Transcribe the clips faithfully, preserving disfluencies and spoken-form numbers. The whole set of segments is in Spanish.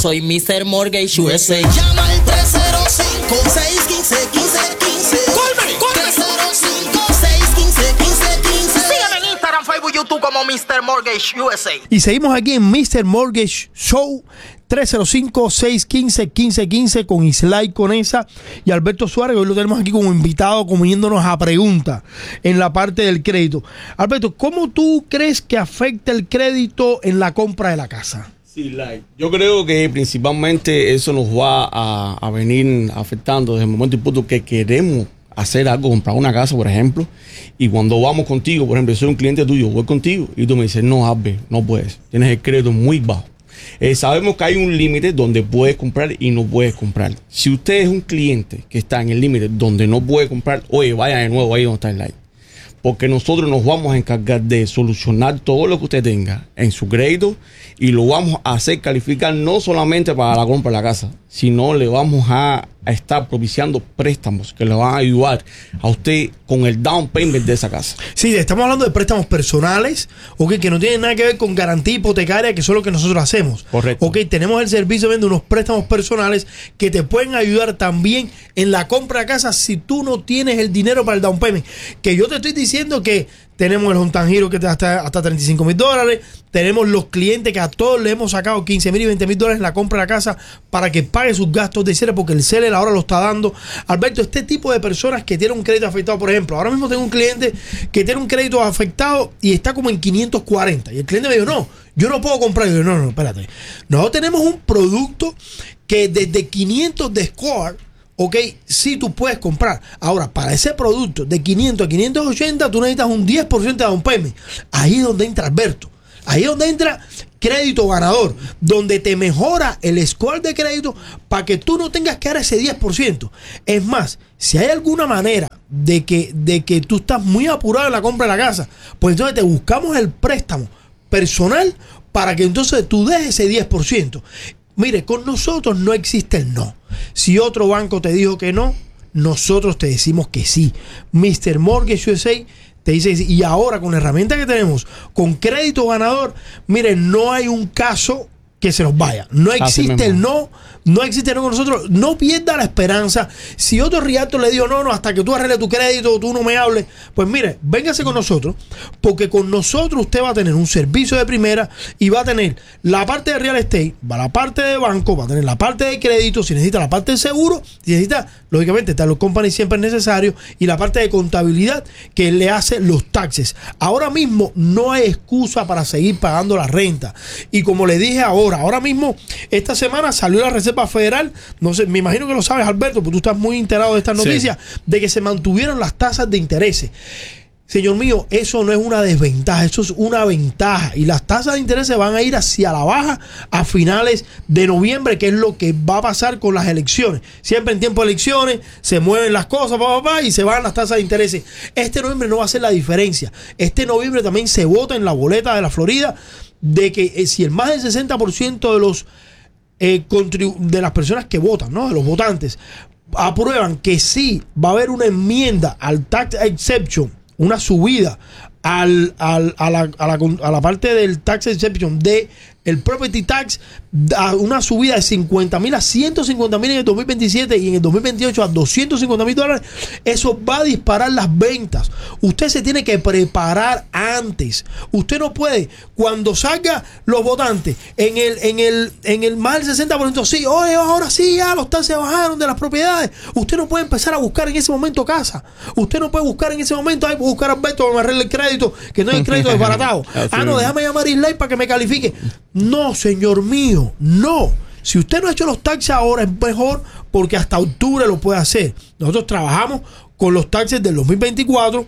Soy mister Mortgage U S A. Llama al tres cero cinco, seis uno cinco, uno cinco uno cinco. ¡Colme! tres cero cinco, seis uno cinco, uno cinco uno cinco. Sígueme en Instagram, Facebook, YouTube como mister Mortgage U S A. Y seguimos aquí en mister Mortgage Show. tres cero cinco, seis uno cinco, uno cinco uno cinco con Islay Conesa y Alberto Suárez. Hoy lo tenemos aquí como invitado, como yéndonos a preguntas en la parte del crédito. Alberto, ¿cómo tú crees que afecta el crédito en la compra de la casa? Sí, like, yo creo que principalmente eso nos va a, a venir afectando desde el momento y punto que queremos hacer algo, comprar una casa, por ejemplo, y cuando vamos contigo, por ejemplo, yo soy un cliente tuyo, voy contigo, y tú me dices, no, Albert, no puedes, tienes el crédito muy bajo. Eh, sabemos que hay un límite donde puedes comprar y no puedes comprar. Si usted es un cliente que está en el límite donde no puede comprar, oye, vaya de nuevo ahí donde está el like. Porque nosotros nos vamos a encargar de solucionar todo lo que usted tenga en su crédito y lo vamos a hacer calificar no solamente para la compra de la casa, sino le vamos a, a estar propiciando préstamos que le van a ayudar a usted con el down payment de esa casa. Sí, estamos hablando de préstamos personales, okay, que no tienen nada que ver con garantía hipotecaria, que eso es lo que nosotros hacemos. Correcto. Okay, tenemos el servicio de unos préstamos personales que te pueden ayudar también en la compra de casa si tú no tienes el dinero para el down payment. Que yo te estoy diciendo que tenemos el Home Tan Hero que te da hasta, hasta treinta y cinco mil dólares. Tenemos los clientes que a todos le hemos sacado quince mil y veinte mil dólares en la compra de la casa para que pague sus gastos de cierre, porque el seller ahora lo está dando. Alberto, este tipo de personas que tienen un crédito afectado, por ejemplo, ahora mismo tengo un cliente que tiene un crédito afectado y está como en quinientos cuarenta. Y el cliente me dijo, no, yo no puedo comprar. Y yo, no, no, espérate. Nosotros tenemos un producto que desde quinientos de score, ok, sí tú puedes comprar. Ahora, para ese producto de quinientos a quinientos ochenta, tú necesitas un diez por ciento de down payment. Ahí es donde entra Alberto. Ahí es donde entra crédito ganador, donde te mejora el score de crédito para que tú no tengas que dar ese diez por ciento. Es más, si hay alguna manera de que, de que tú estás muy apurado en la compra de la casa, pues entonces te buscamos el préstamo personal para que entonces tú des ese diez por ciento. Mire, con nosotros no existe el no. Si otro banco te dijo que no, nosotros te decimos que sí. mister Mortgage U S A te dice que sí. Y ahora con la herramienta que tenemos, con crédito ganador, mire, no hay un caso que se nos vaya. No existe el no, no existe el no con nosotros. No pierda la esperanza. Si otro rialto le dijo, no, no, hasta que tú arregles tu crédito, tú no me hables, pues mire, véngase con nosotros, porque con nosotros usted va a tener un servicio de primera y va a tener la parte de real estate, va a la parte de banco, va a tener la parte de crédito, si necesita la parte de seguro, si necesita, lógicamente, los company siempre es necesario, y la parte de contabilidad que le hace los taxes. Ahora mismo no hay excusa para seguir pagando la renta. Y como le dije ahora, Ahora mismo, esta semana salió la Reserva Federal, no sé, me imagino que lo sabes, Alberto, porque tú estás muy enterado de estas noticias, sí, de que se mantuvieron las tasas de interés. Señor mío, eso no es una desventaja, eso es una ventaja. Y las tasas de interés van a ir hacia la baja a finales de noviembre, que es lo que va a pasar con las elecciones. Siempre en tiempo de elecciones se mueven las cosas, pa, pa, pa, y se van las tasas de interés. Este noviembre no va a ser la diferencia. Este noviembre también se vota en la boleta de la Florida de que eh, si el más del sesenta por ciento de los eh, de las personas que votan, ¿no?, de los votantes, aprueban que sí va a haber una enmienda al tax exception, una subida al, al, a, la, a, la, a la parte del tax exception de el property tax, a una subida de cincuenta mil a ciento cincuenta mil en el dos mil veintisiete y en el dos mil veintiocho a doscientos cincuenta mil dólares. Eso va a disparar las ventas. Usted se tiene que preparar antes. Usted no puede, cuando salga los votantes en el, en el, en el más del sesenta por ciento, sí, oye, ahora sí, ya los taxes bajaron de las propiedades. Usted no puede empezar a buscar en ese momento casa. Usted no puede buscar en ese momento, ay, buscar a Alberto para me arregle el crédito, que no hay crédito desbaratado. Ah, no, déjame llamar a Islay para que me califique. No, señor mío, no. Si usted no ha hecho los taxes ahora, es mejor, porque hasta octubre lo puede hacer. Nosotros trabajamos con los taxes del dos mil veinticuatro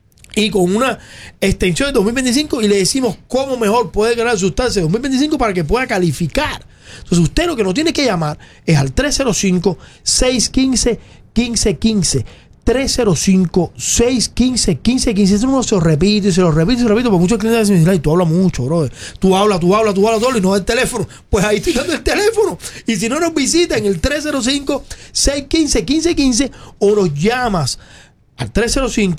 y con una extensión del dos mil veinticinco, y le decimos cómo mejor puede ganar sus taxes del dos mil veinticinco para que pueda calificar. Entonces usted lo que nos tiene que llamar es al tres cero cinco, seis uno cinco, uno cinco uno cinco. tres cero cinco, seis uno cinco, uno cinco uno cinco. Eso uno se lo repite y se lo repite y se lo repite, porque muchos clientes dicen, ay, tú hablas mucho, brother. Tú hablas, tú hablas, tú hablas todo y no das el teléfono. Pues ahí estoy dando el teléfono. Y si no, nos visita en el tres cero cinco, seis uno cinco, uno cinco uno cinco o nos llamas al tres cero cinco,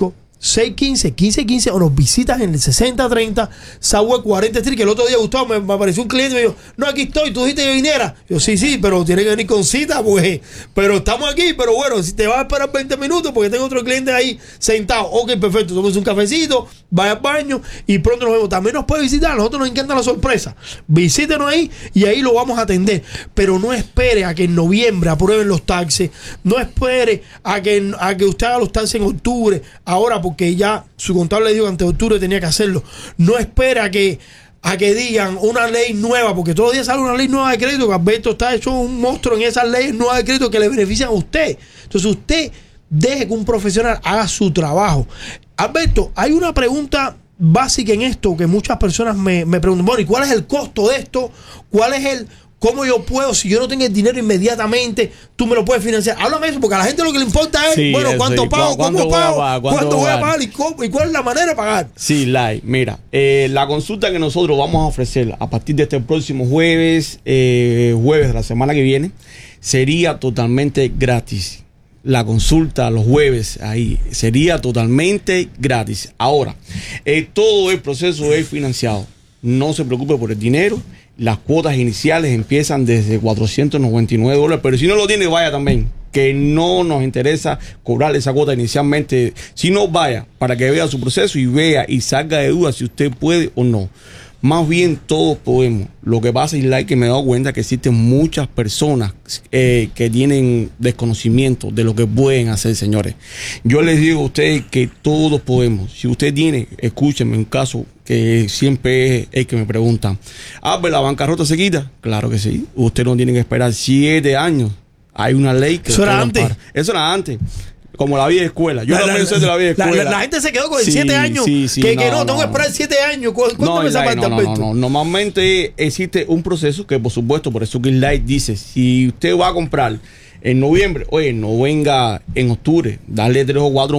seis uno cinco, uno cinco uno cinco o nos visitas en el sesenta treinta Southwest cuarenta Street, que el otro día, Gustavo, me, me apareció un cliente y me dijo, no, aquí estoy, tú dijiste que viniera. Yo, sí, sí, pero tiene que venir con cita, pues, pero estamos aquí, pero bueno, si te vas a esperar veinte minutos porque tengo otro cliente ahí sentado, ok, perfecto, tomes un cafecito, vaya al baño y pronto nos vemos. También nos puede visitar, a nosotros nos encanta la sorpresa. Visítenos ahí y ahí lo vamos a atender, pero no espere a que en noviembre aprueben los taxes, no espere a que, a que usted haga los taxes en octubre, ahora porque ya su contable le dijo que antes de octubre tenía que hacerlo. No espera que a que digan una ley nueva, porque todos los días sale una ley nueva de crédito, que Alberto está hecho un monstruo en esas leyes nuevas de crédito que le benefician a usted. Entonces usted deje que un profesional haga su trabajo. Alberto, hay una pregunta básica en esto que muchas personas me, me preguntan, bueno, ¿y cuál es el costo de esto? ¿Cuál es el... ¿Cómo yo puedo, si yo no tengo el dinero inmediatamente, tú me lo puedes financiar? Háblame eso, porque a la gente lo que le importa es, sí, bueno, ¿cuánto sí. pago? ¿Cuánto ¿Cómo pago? pagar, ¿Cuánto voy a pagar? pagar? ¿Y, cómo, ¿Y cuál es la manera de pagar? Sí, Lai, mira, eh, la consulta que nosotros vamos a ofrecer a partir de este próximo jueves, eh, jueves de la semana que viene, sería totalmente gratis. La consulta los jueves ahí sería totalmente gratis. Ahora, eh, todo el proceso es financiado. No se preocupe por el dinero. Las cuotas iniciales empiezan desde cuatrocientos noventa y nueve dólares, pero si no lo tiene, vaya también, que no nos interesa cobrarle esa cuota inicialmente. Si no, vaya para que vea su proceso y vea y salga de dudas si usted puede o no. Más bien todos podemos. Lo que pasa es like, que me he dado cuenta que existen muchas personas eh, que tienen desconocimiento de lo que pueden hacer, señores. Yo les digo a ustedes que todos podemos. Si usted tiene, escúchenme, un caso que siempre es el que me preguntan, ah, pues la bancarrota se quita. Claro que sí. Usted no tiene que esperar siete años. Hay una ley que... Eso era antes. Eso era antes. Como la vieja escuela. Yo La, también la, soy de la vieja la, escuela. La, la gente se quedó con el Sí, siete años. sí, sí, que, no, que no, no, tengo que esperar siete años. Cuéntame No, esa Eli, parte, no, no, Alberto. no, no. Normalmente existe un proceso que, por supuesto, por eso que Light dice, si usted va a comprar en noviembre, oye, no venga en octubre, dale tres o cuatro